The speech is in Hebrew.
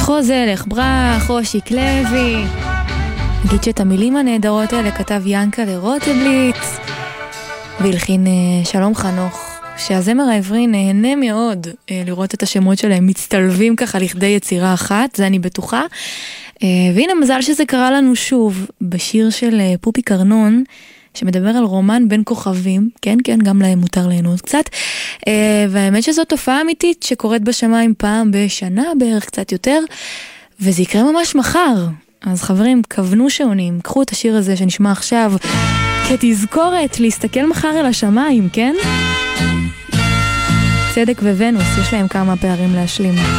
מחוז הלך ברח, אושיק לוי. נגיד שאת המילים הנהדרות האלה כתב ינקלה רוטבליץ, והלחין שלום חנוך, שהזמר העברי נהנה מאוד לראות את השמות שלהם מצטלבים ככה לכדי יצירה אחת, זה אני בטוחה. והנה מזל שזה קרה לנו שוב בשיר של פופי קרנון, שמדבר על רומן בין כוכבים, כן, כן, גם להם מותר ליהנות קצת, והאמת שזו תופעה אמיתית שקורית בשמיים פעם בשנה, בערך קצת יותר, וזה יקרה ממש מחר. אז חברים, כוונו שעונים, קחו את השיר הזה שנשמע עכשיו, כתזכורת להסתכל מחר אל השמיים, כן? צדק וונוס, יש להם כמה פערים להשלים.